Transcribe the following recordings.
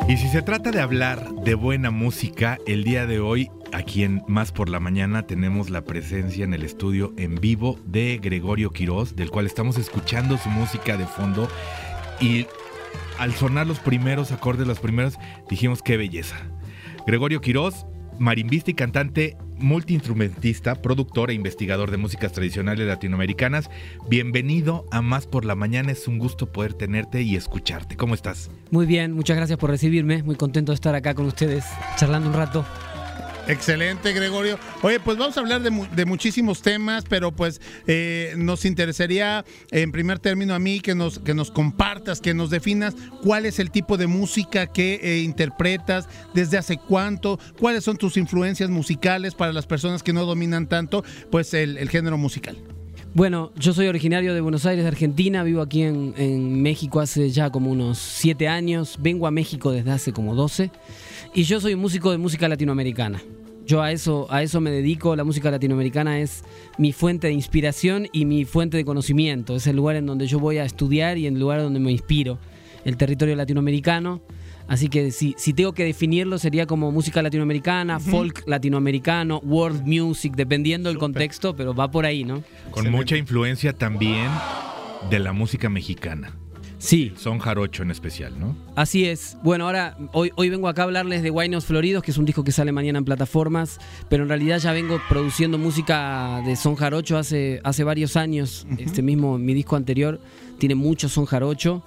Y si se trata de hablar de buena música, el día de hoy, aquí en Más por la Mañana, tenemos la presencia en el estudio en vivo de Gregorio Quirós, del cual estamos escuchando su música de fondo. Y al sonar los primeros acordes, dijimos qué belleza. Gregorio Quirós, marimbista y cantante, multiinstrumentista, productor e investigador de músicas tradicionales latinoamericanas. Bienvenido a Más por la Mañana, es un gusto poder tenerte y escucharte. ¿Cómo estás? Muy bien, muchas gracias por recibirme, muy contento de estar acá con ustedes, charlando un rato. Excelente, Gregorio. Oye, pues vamos a hablar de muchísimos temas, pero pues nos interesaría, en primer término, a mí que nos compartas, que nos definas cuál es el tipo de música que interpretas, desde hace cuánto, cuáles son tus influencias musicales para las personas que no dominan tanto pues el género musical. Bueno, yo soy originario de Buenos Aires, de Argentina, vivo aquí en México hace ya como unos 7 años, vengo a México desde hace como 12 y yo soy músico de música latinoamericana. Yo a eso me dedico, la música latinoamericana es mi fuente de inspiración y mi fuente de conocimiento, es el lugar en donde yo voy a estudiar y el lugar donde me inspiro, el territorio latinoamericano. Así que si tengo que definirlo sería como música latinoamericana, folk latinoamericano, world music, dependiendo del contexto, pero va por ahí, ¿no? Con mucha influencia también de la música mexicana. Sí. Son jarocho en especial, ¿no? Así es. Bueno, hoy vengo acá a hablarles de Guaynos Floridos, que es un disco que sale mañana en plataformas, pero en realidad ya vengo produciendo música de son jarocho hace varios años. Mi disco anterior tiene mucho son jarocho.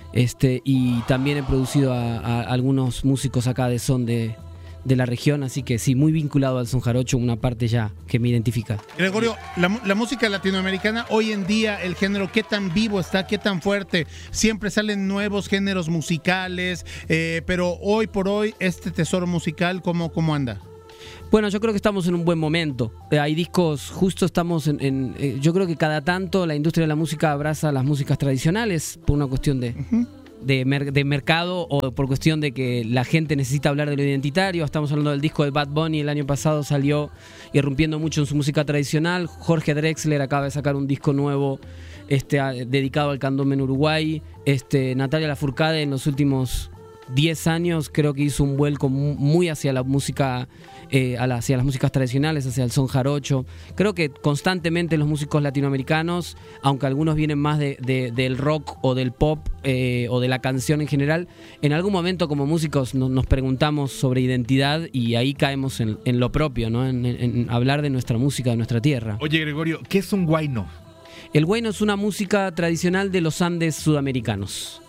Y también he producido a algunos músicos acá de son de la región, así que sí, muy vinculado al son jarocho, una parte ya que me identifica. Gregorio, la música latinoamericana hoy en día, el género, ¿qué tan vivo está? ¿Qué tan fuerte? Siempre salen nuevos géneros musicales, pero hoy por hoy, este tesoro musical, ¿cómo anda? Bueno, yo creo que estamos en un buen momento. Hay discos, justo estamos yo creo que cada tanto la industria de la música abraza las músicas tradicionales por una cuestión de mercado o por cuestión de que la gente necesita hablar de lo identitario. Estamos hablando del disco de Bad Bunny, el año pasado salió irrumpiendo mucho en su música tradicional. Jorge Drexler acaba de sacar un disco nuevo dedicado al candombe en Uruguay. Natalia Lafourcade en los últimos 10 años creo que hizo un vuelco muy hacia la música, hacia las músicas tradicionales, hacia el son jarocho. Creo que constantemente los músicos latinoamericanos, aunque algunos vienen más del rock o del pop o de la canción en general, en algún momento como músicos nos preguntamos sobre identidad y ahí caemos en lo propio, ¿no? En hablar de nuestra música, de nuestra tierra. Oye, Gregorio, ¿qué es un guayno? El guayno es una música tradicional de los Andes sudamericanos.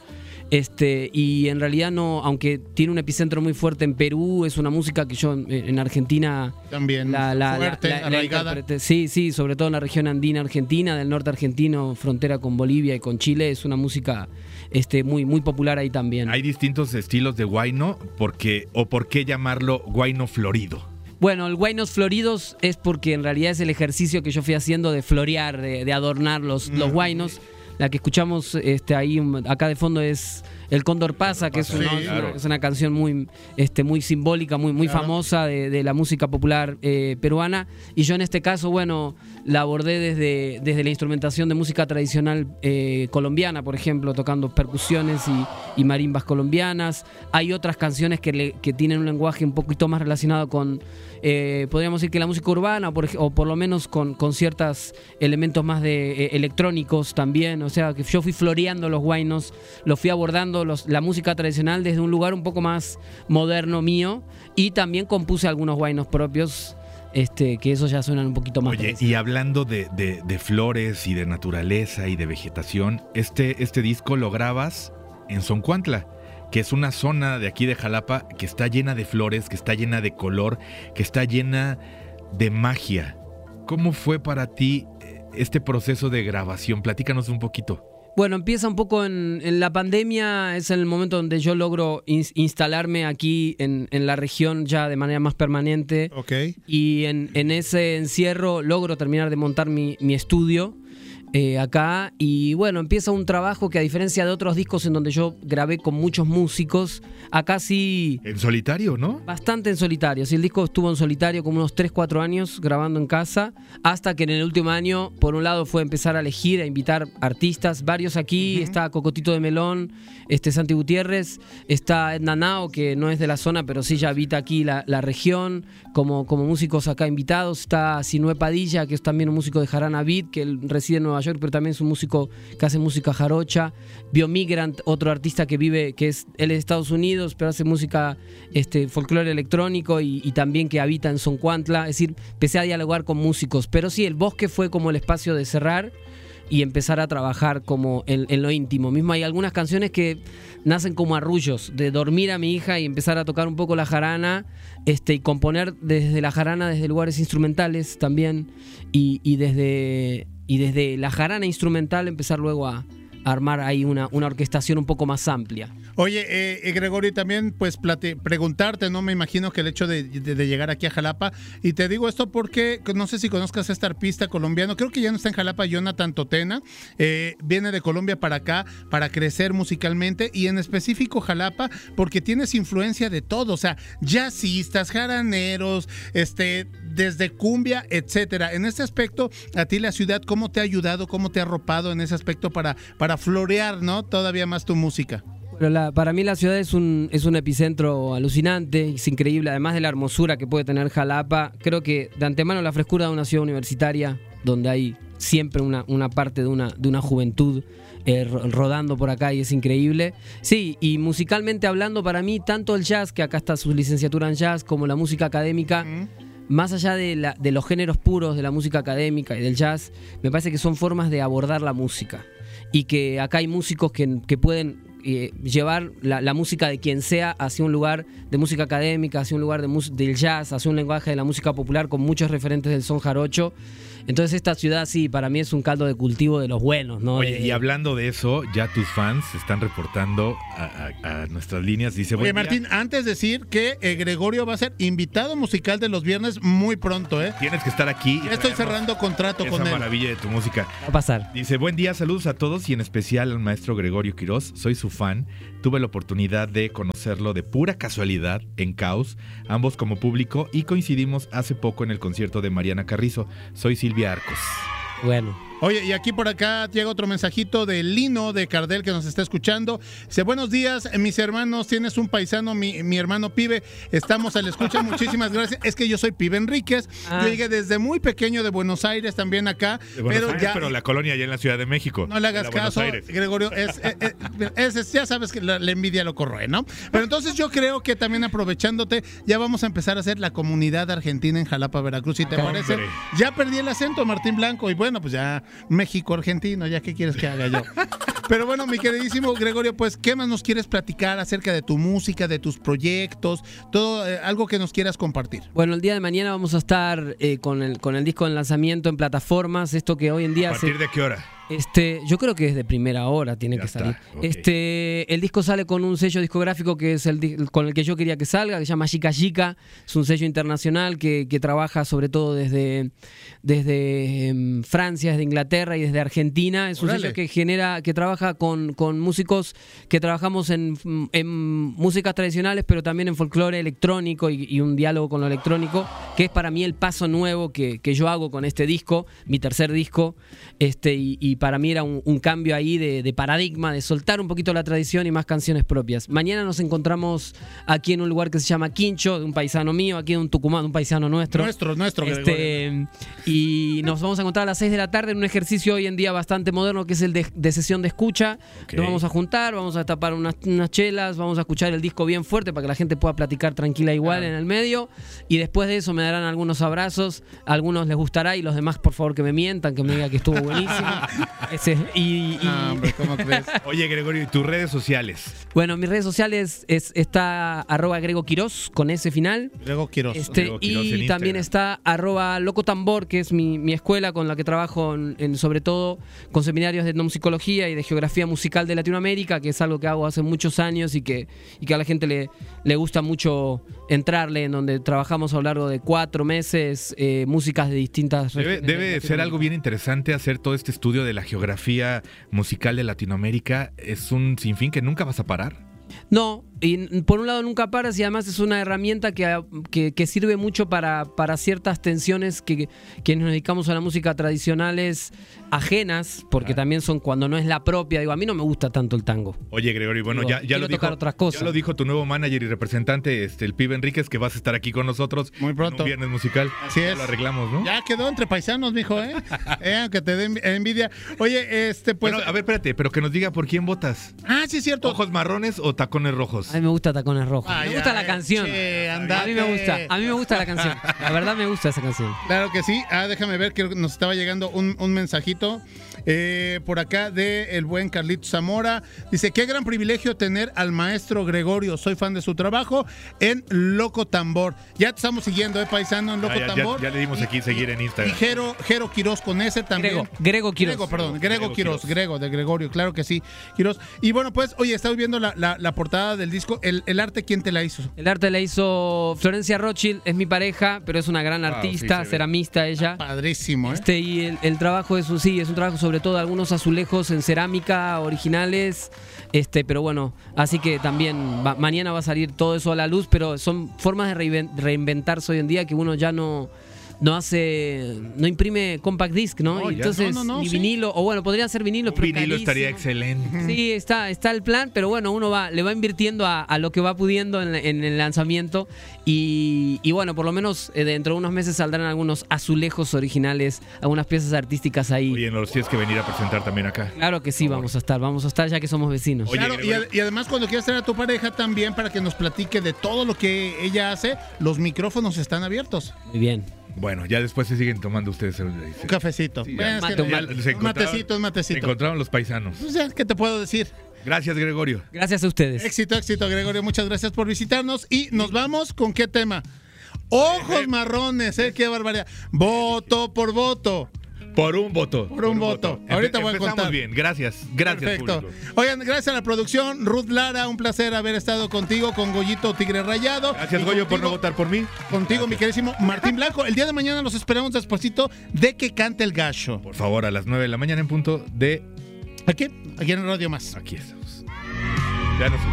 Y en realidad no, aunque tiene un epicentro muy fuerte en Perú, es una música que yo en Argentina también fuerte, arraigada. Sí, sobre todo en la región andina argentina, del norte argentino, frontera con Bolivia y con Chile, es una música muy, muy popular ahí también. Hay distintos estilos de guayno, ¿por qué llamarlo guayno florido? Bueno, el Guaynos Floridos es porque en realidad es el ejercicio que yo fui haciendo de florear, de adornar los guaynos. La que escuchamos acá de fondo es El Cóndor Pasa, que es una canción muy simbólica, muy famosa de la música popular peruana. Y yo en este caso, bueno, la abordé desde la instrumentación de música tradicional colombiana, por ejemplo, tocando percusiones y marimbas colombianas. Hay otras canciones que tienen un lenguaje un poquito más relacionado con, podríamos decir que la música urbana, o por lo menos con ciertos elementos más de electrónicos también. O sea, que yo fui floreando los guaynos, los fui abordando la música tradicional desde un lugar un poco más moderno mío, y también compuse algunos guaynos propios, que esos ya suenan un poquito más. Oye, y hablando de flores y de naturaleza y de vegetación, este disco lo grabas en Zoncuantla, que es una zona de aquí de Jalapa que está llena de flores, que está llena de color, que está llena de magia. ¿Cómo fue para ti este proceso de grabación? Platícanos un poquito. Bueno, empieza un poco en la pandemia, es el momento donde yo logro instalarme aquí en la región ya de manera más permanente. Okay. Y en ese encierro logro terminar de montar mi estudio. acá, y bueno, empieza un trabajo que, a diferencia de otros discos en donde yo grabé con muchos músicos, acá sí... En solitario, ¿no? Bastante en solitario. Sí, el disco estuvo en solitario como unos 3-4 años grabando en casa, hasta que en el último año, por un lado, fue empezar a elegir, a invitar artistas, varios aquí. Está Cocotito de Melón, Santi Gutiérrez, está Edna Nao, que no es de la zona, pero sí ya habita aquí la región, como músicos acá invitados. Está Sinue Padilla, que es también un músico de Jarana Beat, que él reside en Nueva York, pero también es un músico que hace música jarocha. Biomigrant, otro artista que vive, él es de Estados Unidos, pero hace música folclore electrónico y también que habita en Zoncuantla. Es decir, empecé a dialogar con músicos, pero sí, el Bosque fue como el espacio de cerrar y empezar a trabajar como en lo íntimo. Mismo hay algunas canciones que nacen como arrullos, de dormir a mi hija y empezar a tocar un poco la jarana, y componer desde la jarana, desde lugares instrumentales también, y desde la jarana instrumental empezar luego a armar ahí una orquestación un poco más amplia. Oye, Gregorio, también pues preguntarte, ¿no? Me imagino que el hecho de llegar aquí a Jalapa, y te digo esto porque no sé si conozcas a este artista colombiano, creo que ya no está en Jalapa, Jonathan Totena, viene de Colombia para acá para crecer musicalmente, y en específico Jalapa porque tienes influencia de todo, o sea, jazzistas, jaraneros, desde cumbia, etcétera. En este aspecto, a ti la ciudad, ¿cómo te ha ayudado, cómo te ha arropado en ese aspecto para florear, ¿no? Todavía más tu música? Pero para mí la ciudad es un epicentro alucinante, es increíble, además de la hermosura que puede tener Jalapa. Creo que de antemano la frescura de una ciudad universitaria, donde hay siempre una parte de una juventud rodando por acá, y es increíble. Sí, y musicalmente hablando, para mí, tanto el jazz, que acá está su licenciatura en jazz, como la música académica, más allá de los géneros puros de la música académica y del jazz, me parece que son formas de abordar la música, y que acá hay músicos que pueden llevar la música de quien sea hacia un lugar de música académica, hacia un lugar del jazz, hacia un lenguaje de la música popular con muchos referentes del son jarocho. Entonces esta ciudad sí, para mí es un caldo de cultivo de los buenos, ¿no? Oye, y hablando de eso, ya tus fans se están reportando a nuestras líneas. Dice, oye, Martín, antes de decir que Gregorio va a ser invitado musical de los viernes muy pronto, ¿eh? Tienes que estar aquí. Ya estoy cerrando contrato con él. Esa maravilla de tu música. Va a pasar. Dice, buen día, saludos a todos y en especial al maestro Gregorio Quirós. Soy su fan. Tuve la oportunidad de conocerlo de pura casualidad en Caos, ambos como público, y coincidimos hace poco en el concierto de Mariana Carrizo. Soy Silvia Arcos. Bueno. Oye, y aquí por acá llega otro mensajito de Lino de Cardel, que nos está escuchando. Dice, buenos días, mis hermanos, tienes un paisano, mi hermano Pibe, estamos a la escucha, muchísimas gracias. Es que yo soy Pibe Enríquez, yo llegué desde muy pequeño de Buenos Aires también acá. De Buenos Aires, pero la colonia allá en la Ciudad de México. No le hagas caso, Gregorio, ya sabes que la envidia lo corroe, ¿no? Pero entonces yo creo que también aprovechándote, ya vamos a empezar a hacer la comunidad argentina en Jalapa, Veracruz, ¿sí te parece? Ya perdí el acento, Martín Blanco, y bueno, pues ya México argentino, ya qué quieres que haga yo. Pero bueno, mi queridísimo Gregorio, pues ¿qué más nos quieres platicar acerca de tu música, de tus proyectos, todo algo que nos quieras compartir? Bueno, el día de mañana vamos a estar con el disco en lanzamiento en plataformas, esto que hoy en día... ¿A partir de qué hora? Yo creo que desde primera hora tiene que salir. Okay. El disco sale con un sello discográfico que es con el que yo quería que salga, que se llama Chica Chica. Es un sello internacional que trabaja sobre todo desde Francia, desde Inglaterra y desde Argentina. Es un sello que trabaja con músicos que trabajamos en músicas tradicionales, pero también en folclore electrónico y un diálogo con lo electrónico, que es para mí el paso nuevo que yo hago con este disco, mi tercer disco, y para mí era un cambio ahí de paradigma, de soltar un poquito la tradición y más canciones propias. Mañana nos encontramos aquí en un lugar que se llama Quincho, de un paisano mío, aquí en un Tucumán, un paisano nuestro. Nuestro, y nos vamos a encontrar a las 6 de la tarde en un ejercicio hoy en día bastante moderno, que es el de sesión de escucha. Okay. Nos vamos a juntar, vamos a tapar unas chelas, vamos a escuchar el disco bien fuerte para que la gente pueda platicar tranquila igual en el medio, y después de eso me darán algunos abrazos, a algunos les gustará y los demás por favor que me mientan, que me digan que estuvo buenísimo. Hombre, ¿cómo crees? Oye, Gregorio, ¿y tus redes sociales? Bueno, mis redes sociales está @GregoQuirós con ese final. Grego Quirós. Y también está @Locotambor, que es mi escuela con la que trabajo sobre todo con seminarios de etnomusicología y de geografía musical de Latinoamérica, que es algo que hago hace muchos años y que a la gente le gusta mucho entrarle, en donde trabajamos a lo largo de 4 meses músicas de distintas regiones. Debe ser algo bien interesante hacer todo este estudio de la geografía musical de Latinoamérica es un sinfín que nunca vas a parar. No, y por un lado nunca paras y además es una herramienta que sirve mucho para ciertas tensiones que nos dedicamos a la música tradicionales ajenas, porque también son cuando no es la propia. Digo, a mí no me gusta tanto el tango. Oye, Gregorio, bueno, Digo, ya lo dijo, tocar otras cosas. Ya lo dijo tu nuevo manager y representante, el Pibe Enríquez, que vas a estar aquí con nosotros muy pronto. En un viernes musical. Así es. Ya lo arreglamos, ¿no? Ya quedó entre paisanos, mijo, aunque te den envidia. Oye, pues... Bueno, a ver, espérate, pero que nos diga por quién votas. Ah, sí, es cierto. ¿Ojos marrones o tacones rojos? A mí me gusta Tacones Rojos. Me gusta la canción. Andate. A mí me gusta la canción. La verdad me gusta esa canción. Claro que sí. Déjame ver que nos estaba llegando un mensajito por acá de el buen Carlito Zamora. Dice, qué gran privilegio tener al maestro Gregorio. Soy fan de su trabajo en Loco Tambor. Ya te estamos siguiendo, paisano, en Loco Tambor. Ya le dimos aquí seguir en Instagram. Y Jero Quirós con ese también. Grego Quirós. Grego Quirós. Grego de Gregorio, claro que sí. Quirós. Y bueno, pues, oye, estamos viendo la portada del disco. ¿El arte quién te la hizo? El arte la hizo Florencia Rothschild, es mi pareja, pero es una gran artista, sí, ceramista ella. Padrísimo, Y el trabajo es un trabajo sobre todo de algunos azulejos en cerámica originales, pero bueno, así que también mañana va a salir todo eso a la luz, pero son formas de reinventarse hoy en día que uno ya no imprime compact disc, ¿no? No, y entonces ni vinilo, o bueno, podrían ser vinilos, pero vinilo carísimo. estaría excelente. Sí, está el plan, pero bueno, uno le va invirtiendo a lo que va pudiendo en el lanzamiento y bueno, por lo menos dentro de unos meses saldrán algunos azulejos originales, algunas piezas artísticas ahí. Oye, nos tienes que venir a presentar también acá. Claro que sí, vamos a estar ya que somos vecinos. Oye, claro, y además cuando quieras traer a tu pareja también para que nos platique de todo lo que ella hace, los micrófonos están abiertos. Muy bien. Bueno, ya después se siguen tomando ustedes un cafecito. Sí, un matecito. Se encontraron los paisanos. Pues ya, ¿qué te puedo decir? Gracias, Gregorio. Gracias a ustedes. Éxito, Gregorio. Muchas gracias por visitarnos. Y nos vamos con qué tema. Ojos marrones, qué barbaridad. Voto por voto. Por un voto. Ahorita voy a contar. Empezamos bien, gracias. Perfecto. Público. Oigan, gracias a la producción. Ruth Lara, un placer haber estado contigo, con Goyito Tigre Rayado. Gracias, Goyo, por no votar por mí. Contigo, mi queridísimo Martín Blanco. El día de mañana los esperamos despuesito de que cante el gallo. Por favor, a las 9 de la mañana en punto de... Aquí en Radio Más. Aquí estamos. Ya nos